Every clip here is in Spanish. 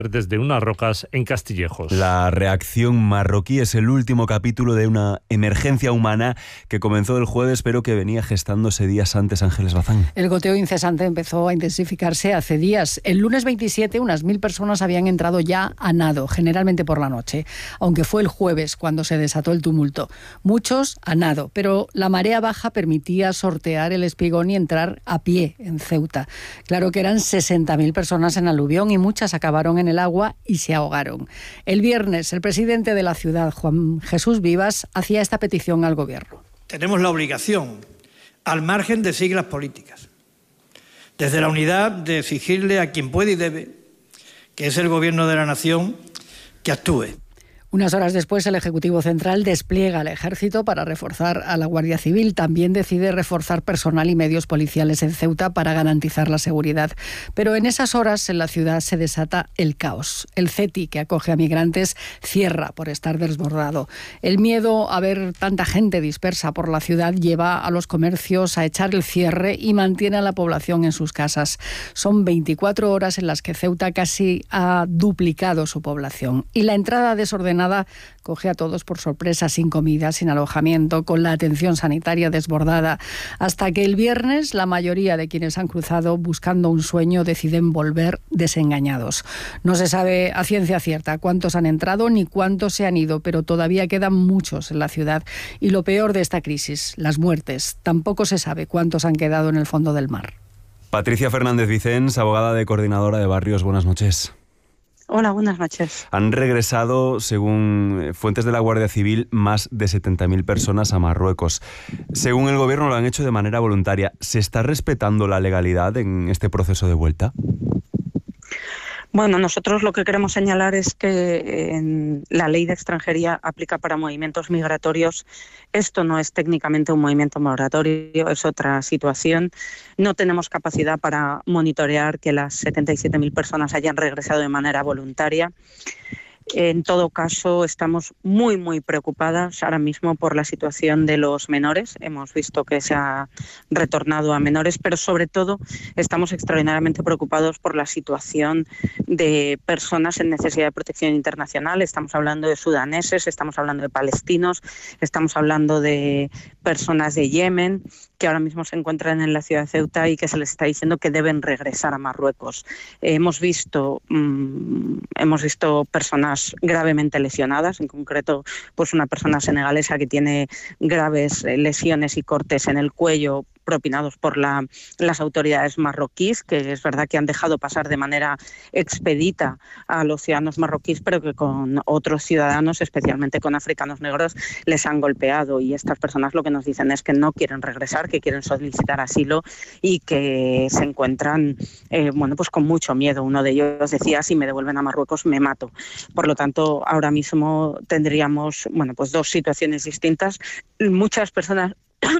desde unas rocas en Castillejos. La reacción marroquí es el último capítulo de una emergencia humana que comenzó el jueves, pero que venía gestándose días antes. Ángeles Bazán. El goteo incesante empezó a intensificarse hace días. El lunes 27, unas 1.000 personas habían entrado ya a nado, generalmente por la noche, aunque fue el jueves cuando se desató el tumulto. Muchos a nado, pero la marea baja permitía sortear el espigón y entrar a pie en Ceuta. Claro que eran 60.000 personas en aluvión y muchas acabaron en el agua y se ahogaron. El viernes, el presidente de la ciudad, Juan Jesús Vivas, hacía esta petición al gobierno. Tenemos la obligación, al margen de siglas políticas, desde la unidad de exigirle a quien puede y debe, que es el gobierno de la nación, que actúe. Unas horas después, el Ejecutivo Central despliega al Ejército para reforzar a la Guardia Civil. También decide reforzar personal y medios policiales en Ceuta para garantizar la seguridad. Pero en esas horas en la ciudad se desata el caos. El CETI, que acoge a migrantes, cierra por estar desbordado. El miedo a ver tanta gente dispersa por la ciudad lleva a los comercios a echar el cierre y mantiene a la población en sus casas. Son 24 horas en las que Ceuta casi ha duplicado su población. Y la entrada desordenada coge a todos por sorpresa, sin comida, sin alojamiento, con la atención sanitaria desbordada, hasta que el viernes la mayoría de quienes han cruzado buscando un sueño deciden volver desengañados. No se sabe a ciencia cierta cuántos han entrado ni cuántos se han ido, pero todavía quedan muchos en la ciudad. Y lo peor de esta crisis, las muertes. Tampoco se sabe cuántos han quedado en el fondo del mar. Patricia Fernández Vicens, abogada de Coordinadora de Barrios. Buenas noches. Hola, buenas noches. Han regresado, según fuentes de la Guardia Civil, más de 70.000 personas a Marruecos. Según el gobierno, lo han hecho de manera voluntaria. ¿Se está respetando la legalidad en este proceso de vuelta? Bueno, nosotros lo que queremos señalar es que la ley de extranjería aplica para movimientos migratorios. Esto no es técnicamente un movimiento migratorio, es otra situación. No tenemos capacidad para monitorear que las 77.000 personas hayan regresado de manera voluntaria. En todo caso, estamos muy preocupadas ahora mismo por la situación de los menores. Hemos visto que se ha retornado a menores, pero sobre todo estamos extraordinariamente preocupados por la situación de personas en necesidad de protección internacional. Estamos hablando de sudaneses, estamos hablando de palestinos, estamos hablando de personas de Yemen que ahora mismo se encuentran en la ciudad de Ceuta y que se les está diciendo que deben regresar a Marruecos. Hemos visto personas gravemente lesionadas, en concreto pues una persona senegalesa que tiene graves lesiones y cortes en el cuello propinados por las autoridades marroquíes, que es verdad que han dejado pasar de manera expedita a los ciudadanos marroquíes, pero que con otros ciudadanos, especialmente con africanos negros, les han golpeado. Y estas personas lo que nos dicen es que no quieren regresar, que quieren solicitar asilo y que se encuentran pues con mucho miedo. Uno de ellos decía: si me devuelven a Marruecos me mato. Por lo tanto, ahora mismo tendríamos pues dos situaciones distintas. Muchas personas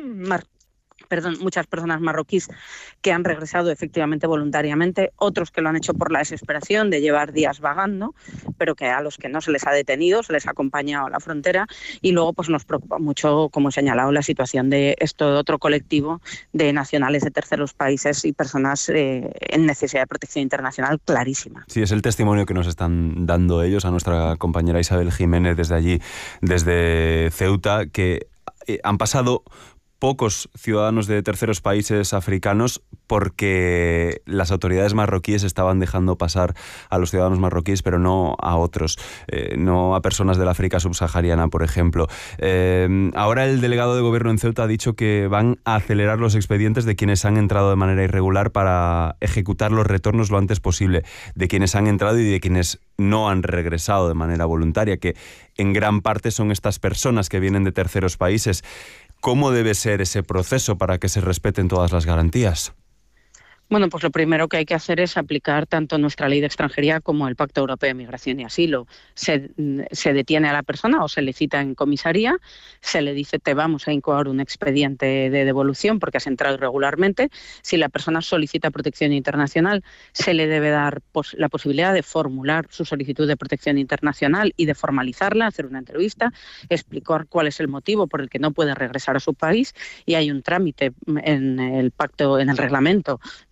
marroquíes que han regresado efectivamente voluntariamente, otros que lo han hecho por la desesperación de llevar días vagando, pero que a los que no se les ha detenido, se les ha acompañado a la frontera. Y luego pues nos preocupa mucho, como he señalado, la situación de otro colectivo de nacionales de terceros países y personas en necesidad de protección internacional clarísima. Sí, es el testimonio que nos están dando ellos a nuestra compañera Isabel Jiménez desde allí, desde Ceuta, que han pasado pocos ciudadanos de terceros países africanos porque las autoridades marroquíes estaban dejando pasar a los ciudadanos marroquíes, pero no a otros, no a personas del África subsahariana, por ejemplo. Ahora el delegado de gobierno en Ceuta ha dicho que van a acelerar los expedientes de quienes han entrado de manera irregular para ejecutar los retornos lo antes posible, de quienes han entrado y de quienes no han regresado de manera voluntaria, que en gran parte son estas personas que vienen de terceros países. ¿Cómo debe ser ese proceso para que se respeten todas las garantías? Bueno, pues lo primero que hay que hacer es aplicar tanto nuestra ley de extranjería como el Pacto Europeo de Migración y Asilo. Se detiene a la persona o se le cita en comisaría, se le dice: te vamos a incoar un expediente de devolución porque has entrado irregularmente. Si la persona solicita protección internacional, se le debe dar la posibilidad de formular su solicitud de protección internacional y de formalizarla, hacer una entrevista, explicar cuál es el motivo por el que no puede regresar a su país, y hay un trámite en el pacto, en el reglamento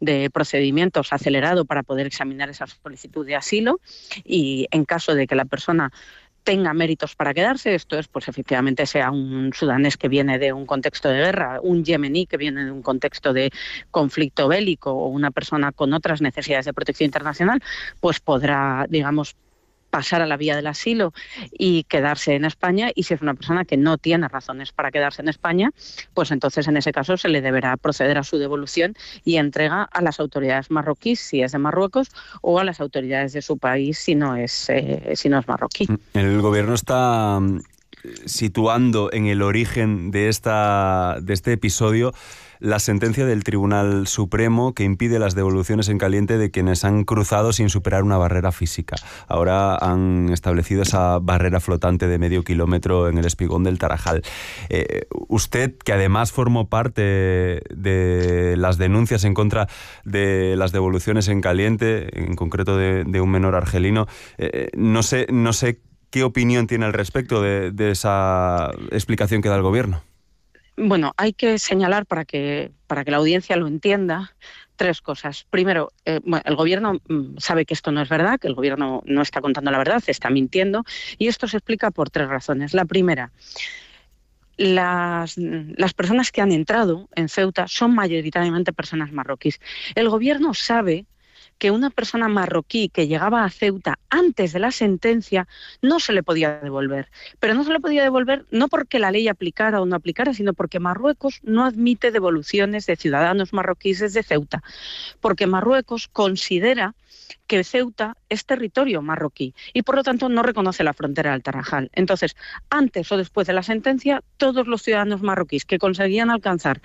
de procedimientos acelerado para poder examinar esa solicitud de asilo, y en caso de que la persona tenga méritos para quedarse, esto es, pues efectivamente sea un sudanés que viene de un contexto de guerra, un yemení que viene de un contexto de conflicto bélico o una persona con otras necesidades de protección internacional, pues podrá, digamos, pasar a la vía del asilo y quedarse en España, y si es una persona que no tiene razones para quedarse en España, pues entonces en ese caso se le deberá proceder a su devolución y entrega a las autoridades marroquíes si es de Marruecos, o a las autoridades de su país si no es marroquí. El gobierno está situando en el origen de este episodio la sentencia del Tribunal Supremo que impide las devoluciones en caliente de quienes han cruzado sin superar una barrera física. Ahora han establecido esa barrera flotante de medio kilómetro en el espigón del Tarajal. Usted, que además formó parte de las denuncias en contra de las devoluciones en caliente, en concreto de un menor argelino, no sé qué opinión tiene al respecto de esa explicación que da el gobierno. Bueno, hay que señalar para que la audiencia lo entienda 3 cosas. Primero, el gobierno sabe que esto no es verdad, que el gobierno no está contando la verdad, está mintiendo, y esto se explica por 3 razones. La primera, las personas que han entrado en Ceuta son mayoritariamente personas marroquíes. El gobierno sabe que una persona marroquí que llegaba a Ceuta antes de la sentencia no se le podía devolver. Pero no se le podía devolver no porque la ley aplicara o no aplicara, sino porque Marruecos no admite devoluciones de ciudadanos marroquíes desde Ceuta, porque Marruecos considera que Ceuta es territorio marroquí y por lo tanto no reconoce la frontera del Tarajal. Entonces, antes o después de la sentencia, todos los ciudadanos marroquíes que conseguían alcanzar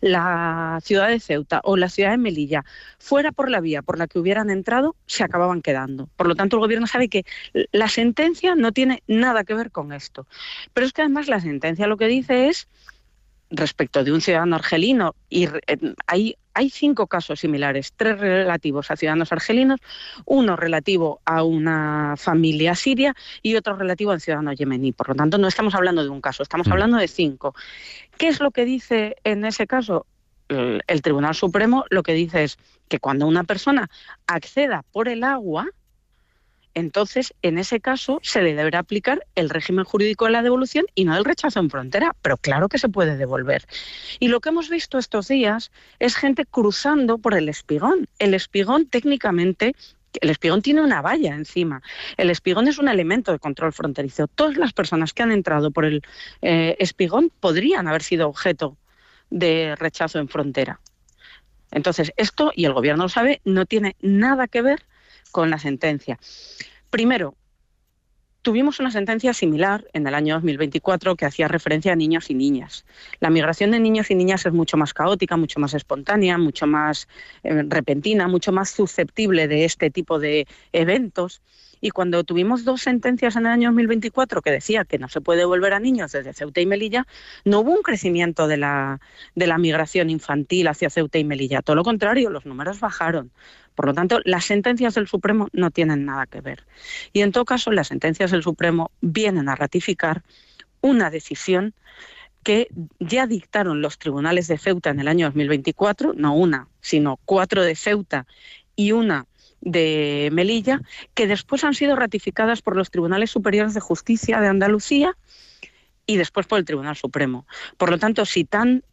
la ciudad de Ceuta o la ciudad de Melilla, fuera por la vía por la que hubieran entrado, se acababan quedando. Por lo tanto, el gobierno sabe que la sentencia no tiene nada que ver con esto. Pero es que además la sentencia lo que dice es, respecto de un ciudadano argelino, y hay 5 casos similares, 3 relativos a ciudadanos argelinos, 1 relativo a una familia siria y otro relativo a un ciudadano yemení. Por lo tanto, no estamos hablando de un caso, estamos hablando de 5. ¿Qué es lo que dice en ese caso? El Tribunal Supremo lo que dice es que cuando una persona acceda por el agua, entonces, en ese caso, se le deberá aplicar el régimen jurídico de la devolución y no el rechazo en frontera. Pero claro que se puede devolver. Y lo que hemos visto estos días es gente cruzando por el espigón. El espigón, técnicamente, el espigón tiene una valla encima. El espigón es un elemento de control fronterizo. Todas las personas que han entrado por el espigón podrían haber sido objeto de rechazo en frontera. Entonces, esto, y el gobierno lo sabe, no tiene nada que ver con la sentencia. Primero, tuvimos una sentencia similar en el año 2024 que hacía referencia a niños y niñas. La migración de niños y niñas es mucho más caótica, mucho más espontánea, mucho más repentina, mucho más susceptible de este tipo de eventos. Y cuando tuvimos 2 sentencias en el año 2024 que decía que no se puede devolver a niños desde Ceuta y Melilla, no hubo un crecimiento de la migración infantil hacia Ceuta y Melilla. Todo lo contrario, los números bajaron. Por lo tanto, las sentencias del Supremo no tienen nada que ver. Y en todo caso, las sentencias del Supremo vienen a ratificar una decisión que ya dictaron los tribunales de Ceuta en el año 2024, no una, sino 4 de Ceuta y una de Melilla, que después han sido ratificadas por los Tribunales Superiores de Justicia de Andalucía y después por el Tribunal Supremo. Por lo tanto, si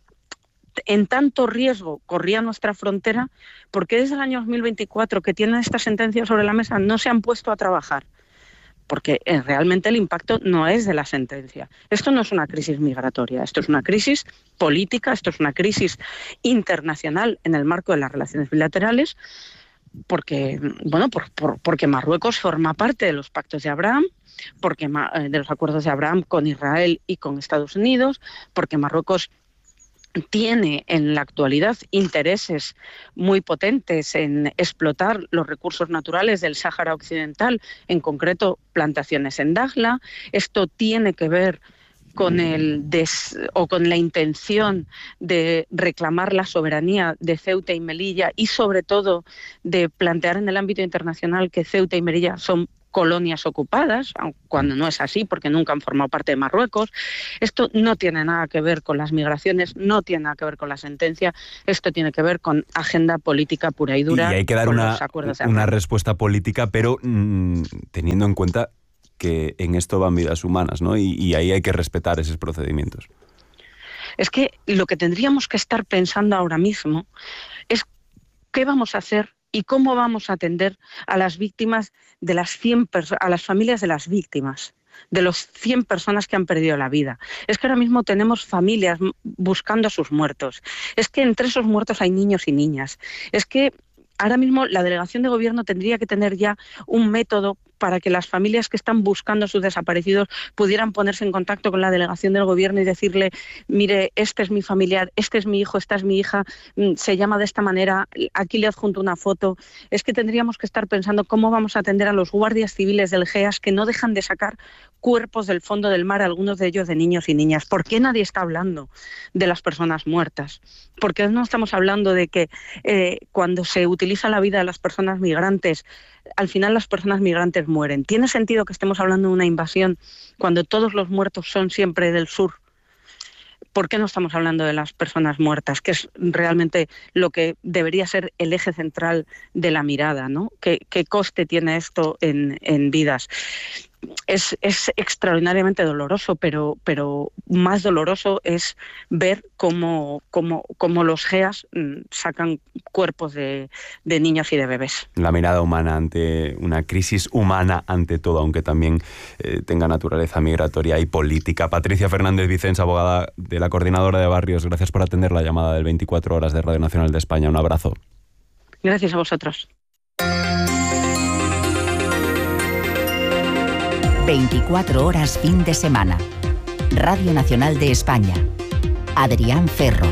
en tanto riesgo corría nuestra frontera, ¿por qué desde el año 2024 que tienen esta sentencia sobre la mesa no se han puesto a trabajar? Porque realmente el impacto no es de la sentencia. Esto no es una crisis migratoria, esto es una crisis política, esto es una crisis internacional en el marco de las relaciones bilaterales, porque Marruecos forma parte de los pactos de Abraham, de los acuerdos de Abraham con Israel y con Estados Unidos, porque Marruecos tiene en la actualidad intereses muy potentes en explotar los recursos naturales del Sáhara Occidental, en concreto plantaciones en Dakhla. Esto tiene que ver con la intención de reclamar la soberanía de Ceuta y Melilla y sobre todo de plantear en el ámbito internacional que Ceuta y Melilla son colonias ocupadas, cuando no es así, porque nunca han formado parte de Marruecos. Esto no tiene nada que ver con las migraciones, no tiene nada que ver con la sentencia, esto tiene que ver con agenda política pura y dura. Y hay que dar una respuesta política, pero teniendo en cuenta que en esto van vidas humanas, ¿no? Y ahí hay que respetar esos procedimientos. Es que lo que tendríamos que estar pensando ahora mismo es qué vamos a hacer y cómo vamos a atender a las víctimas de las a las familias de las víctimas, de los 100 personas que han perdido la vida. Es que ahora mismo tenemos familias buscando a sus muertos. Es que entre esos muertos hay niños y niñas. Es que ahora mismo la delegación de gobierno tendría que tener ya un método para que las familias que están buscando a sus desaparecidos pudieran ponerse en contacto con la delegación del gobierno y decirle, mire, este es mi familiar, este es mi hijo, esta es mi hija, se llama de esta manera, aquí le adjunto una foto. Es que tendríamos que estar pensando cómo vamos a atender a los guardias civiles del GEAS que no dejan de sacar cuerpos del fondo del mar, algunos de ellos de niños y niñas. ¿Por qué nadie está hablando de las personas muertas? ¿Por qué no estamos hablando de que cuando se utiliza la vida de las personas migrantes, al final las personas migrantes mueren? ¿Tiene sentido que estemos hablando de una invasión cuando todos los muertos son siempre del sur? ¿Por qué no estamos hablando de las personas muertas? Que es realmente lo que debería ser el eje central de la mirada, ¿no? ¿Qué coste tiene esto en vidas? Es extraordinariamente doloroso, pero más doloroso es ver cómo los GEAS sacan cuerpos de niños y de bebés. La mirada humana ante una crisis humana ante todo, aunque también tenga naturaleza migratoria y política. Patricia Fernández Vicens, abogada de la Coordinadora de Barrios, gracias por atender la llamada del 24 Horas de Radio Nacional de España. Un abrazo. Gracias a vosotros. 24 horas fin de semana. Radio Nacional de España. Adrián Ferro.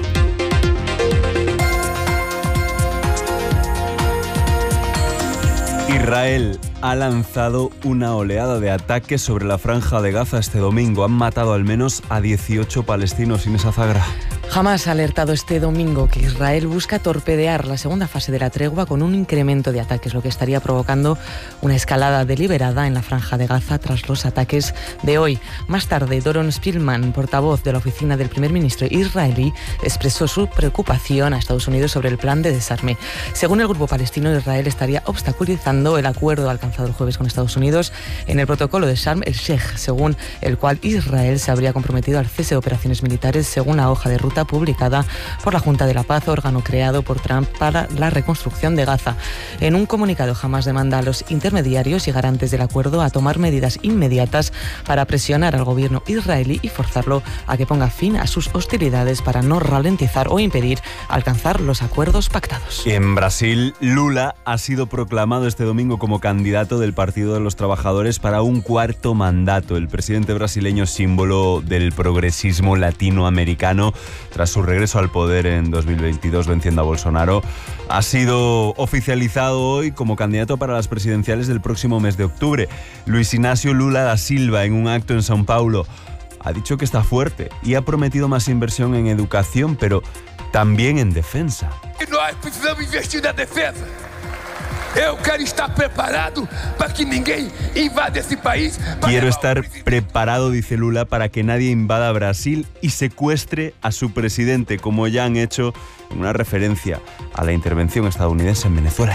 Israel ha lanzado una oleada de ataques sobre la Franja de Gaza este domingo. Han matado al menos a 18 palestinos. Inés Azagra. Hamás ha alertado este domingo que Israel busca torpedear la segunda fase de la tregua con un incremento de ataques, lo que estaría provocando una escalada deliberada en la Franja de Gaza tras los ataques de hoy. Más tarde, Doron Spilman, portavoz de la oficina del primer ministro israelí, expresó su preocupación a Estados Unidos sobre el plan de desarme. Según el grupo palestino, Israel estaría obstaculizando el acuerdo alcanzado el jueves con Estados Unidos en el protocolo de Sharm el-Sheikh, según el cual Israel se habría comprometido al cese de operaciones militares según la hoja de ruta publicada por la Junta de la Paz, órgano creado por Trump para la reconstrucción de Gaza. En un comunicado, Hamás demanda a los intermediarios y garantes del acuerdo a tomar medidas inmediatas para presionar al gobierno israelí y forzarlo a que ponga fin a sus hostilidades para no ralentizar o impedir alcanzar los acuerdos pactados. En Brasil, Lula ha sido proclamado este domingo como candidato del Partido de los Trabajadores para un cuarto mandato. El presidente brasileño, símbolo del progresismo latinoamericano, tras su regreso al poder en 2022 venciendo a Bolsonaro, ha sido oficializado hoy como candidato para las presidenciales del próximo mes de octubre. Luis Inácio Lula da Silva, en un acto en São Paulo, ha dicho que está fuerte y ha prometido más inversión en educación, pero también en defensa. Nós precisamos investir na defesa. Eu quero estar preparado para que ninguém invada ese país. Quiero estar preparado, dice Lula, para que nadie invada Brasil y secuestre a su presidente, como ya han hecho en una referencia a la intervención estadounidense en Venezuela.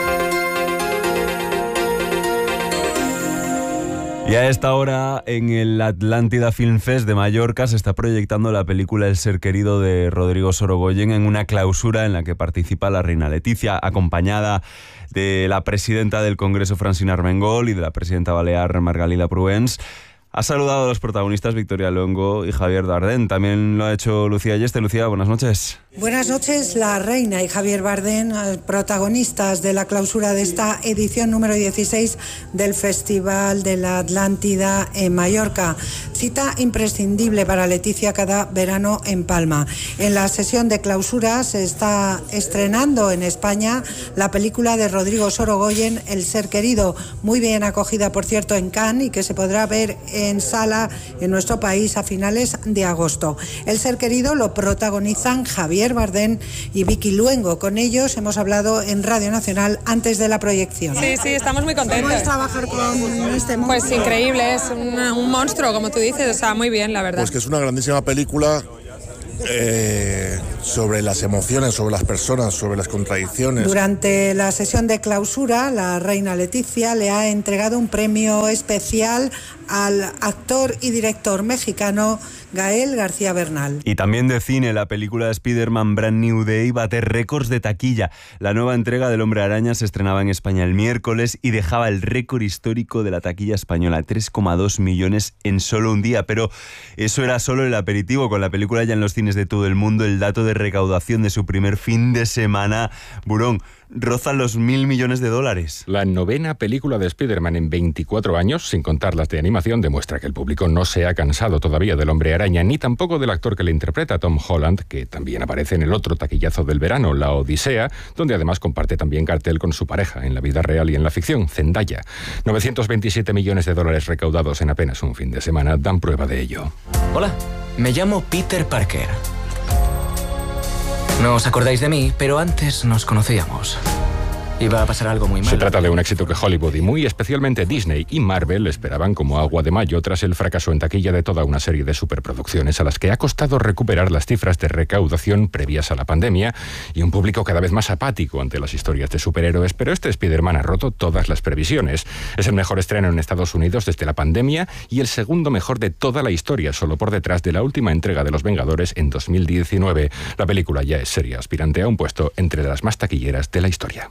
Y a esta hora, en el Atlántida Film Fest de Mallorca, se está proyectando la película El ser querido de Rodrigo Sorogoyen en una clausura en la que participa la reina Leticia, acompañada de la presidenta del Congreso, Francina Armengol, y de la presidenta balear, Margalida Pruens. Ha saludado a los protagonistas Victoria Luengo y Javier Bardem. También lo ha hecho Lucía Yeste. Lucía, buenas noches. Buenas noches. La reina y Javier Bardem, protagonistas de la clausura de esta edición número 16 del Festival de la Atlántida en Mallorca. Cita imprescindible para Leticia cada verano en Palma. En la sesión de clausura se está estrenando en España la película de Rodrigo Sorogoyen, El ser querido, muy bien acogida, por cierto, en Cannes, y que se podrá ver en sala en nuestro país a finales de agosto. El Ser querido lo protagonizan Javier Bardem y Vicky Luengo. Con ellos hemos hablado en Radio Nacional antes de la proyección. Sí, estamos muy contentos. ¿Cómo es trabajar con este monstruo? Pues increíble, es un monstruo, como tú dices, o sea, muy bien, la verdad. Pues que es una grandísima película sobre las emociones, sobre las personas, sobre las contradicciones. Durante la sesión de clausura, la reina Leticia le ha entregado un premio especial al actor y director mexicano Gael García Bernal. Y también de cine, la película de Spider-Man Brand New Day bate récords de taquilla. La nueva entrega del Hombre Araña se estrenaba en España el miércoles y dejaba el récord histórico de la taquilla española, 3,2 millones en solo un día. Pero eso era solo el aperitivo. Con la película ya en los cines de todo el mundo, el dato de recaudación de su primer fin de semana, Burón, rozan los 1.000 millones de dólares. La 9ª película de Spider-Man en 24 años, sin contar las de animación, demuestra que el público no se ha cansado todavía del Hombre Araña, ni tampoco del actor que le interpreta, Tom Holland, que también aparece en el otro taquillazo del verano, La Odisea, donde además comparte también cartel con su pareja, en la vida real y en la ficción, Zendaya. 927 millones de dólares recaudados en apenas un fin de semana dan prueba de ello. Hola, me llamo Peter Parker. No os acordáis de mí, pero antes nos conocíamos. Iba a pasar algo muy malo. Se trata de un éxito que Hollywood y muy especialmente Disney y Marvel esperaban como agua de mayo tras el fracaso en taquilla de toda una serie de superproducciones a las que ha costado recuperar las cifras de recaudación previas a la pandemia y un público cada vez más apático ante las historias de superhéroes, pero este Spider-Man ha roto todas las previsiones. Es el mejor estreno en Estados Unidos desde la pandemia y el segundo mejor de toda la historia, solo por detrás de la última entrega de Los Vengadores en 2019. La película ya es seria aspirante a un puesto entre las más taquilleras de la historia.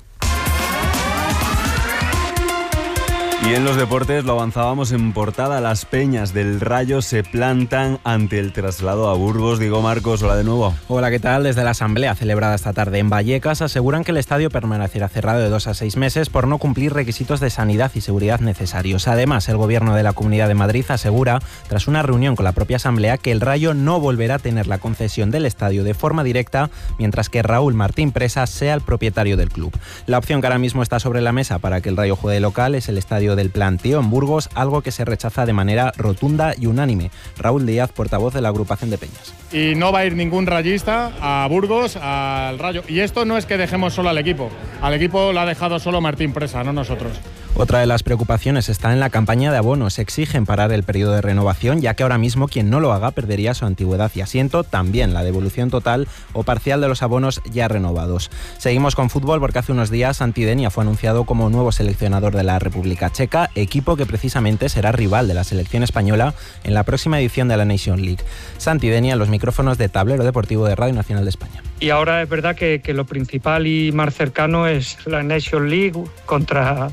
Y en los deportes lo avanzábamos en portada. Las Peñas del Rayo se plantan ante el traslado a Burgos. Diego Marcos, hola de nuevo. Hola, ¿qué tal? Desde la asamblea celebrada esta tarde en Vallecas aseguran que el estadio permanecerá cerrado de 2 a 6 meses por no cumplir requisitos de sanidad y seguridad necesarios. Además, el gobierno de la Comunidad de Madrid asegura, tras una reunión con la propia asamblea, que el Rayo no volverá a tener la concesión del estadio de forma directa, mientras que Raúl Martín Presa sea el propietario del club. La opción que ahora mismo está sobre la mesa para que el Rayo juegue local es el estadio del Plantío en Burgos, algo que se rechaza de manera rotunda y unánime. Raúl Díaz, portavoz de la agrupación de Peñas. Y no va a ir ningún rayista a Burgos, al Rayo. Y esto no es que dejemos solo al equipo lo ha dejado solo Martín Presa, no nosotros. Otra de las preocupaciones está en la campaña de abonos. Exigen parar el periodo de renovación, ya que ahora mismo quien no lo haga perdería su antigüedad y asiento, también la devolución total o parcial de los abonos ya renovados. Seguimos con fútbol porque hace unos días Santi Denia fue anunciado como nuevo seleccionador de la República Checa, equipo que precisamente será rival de la selección española en la próxima edición de la Nation League. Santi Denia en los micrófonos de Tablero Deportivo de Radio Nacional de España. Y ahora es verdad que lo principal y más cercano es la Nation League contra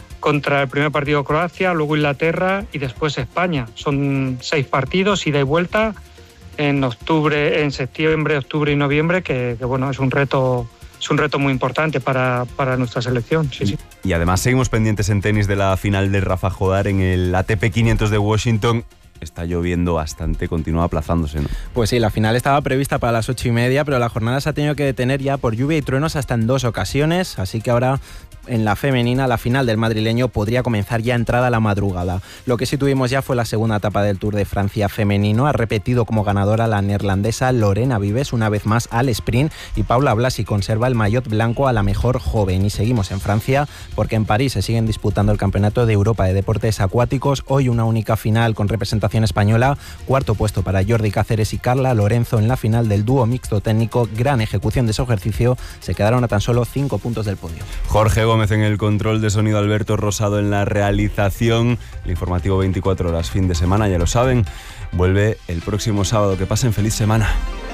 el primer partido Croacia, luego Inglaterra y después España. Son 6 partidos, ida y vuelta, en septiembre, octubre y noviembre, que bueno, es un reto muy importante para nuestra selección. Sí. Y además seguimos pendientes en tenis de la final de Rafa Jodar en el ATP 500 de Washington. Está lloviendo bastante, continúa aplazándose, ¿no? Pues sí, la final estaba prevista para las 8:30, pero la jornada se ha tenido que detener ya por lluvia y truenos hasta en 2 ocasiones, así que ahora en la femenina la final del madrileño podría comenzar ya entrada la madrugada. Lo que sí tuvimos ya fue la segunda etapa del Tour de Francia femenino. Ha repetido como ganadora la neerlandesa Lorena Vives una vez más al sprint y Paula Blasi conserva el maillot blanco a la mejor joven. Y seguimos en Francia porque en París se siguen disputando el Campeonato de Europa de Deportes Acuáticos. Hoy una única final con representación española. Cuarto puesto para Jordi Cáceres y Carla Lorenzo en la final del dúo mixto técnico. Gran ejecución de su ejercicio. Se quedaron a tan solo 5 puntos del podio. Jorge Gómez en el control de sonido, Alberto Rosado en la realización. El informativo 24 horas fin de semana, ya lo saben, vuelve el próximo sábado. Que pasen feliz semana.